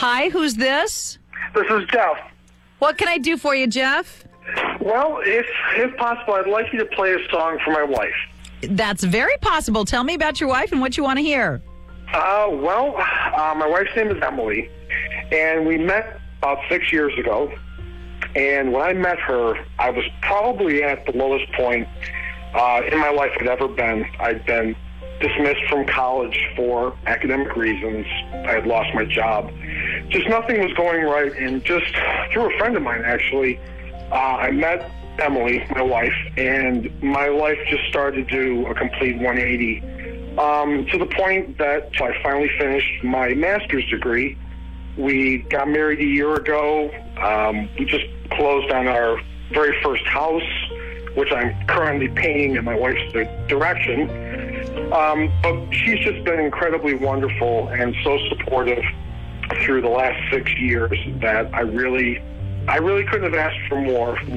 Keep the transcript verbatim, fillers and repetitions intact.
Hi, who's this? This is Jeff. What can I do for you, Jeff? Well, if if possible, I'd like you to play a song for my wife. That's very possible. Tell me about your wife and what you want to hear. Uh, well, uh, my wife's name is Emily, and we met about six years ago. And when I met her, I was probably at the lowest point uh, in my life I'd ever been. I'd been dismissed from college for academic reasons. I had lost my job. Just nothing was going right, and just through a friend of mine, actually, uh, I met Emily, my wife, and my life just started to do a complete one eighty, um, to the point that I finally finished my master's degree. We got married a year ago. Um, we just closed on our very first house, which I'm currently painting in my wife's direction. Um, but she's just been incredibly wonderful and so supportive through the last six years that I really, I really couldn't have asked for more.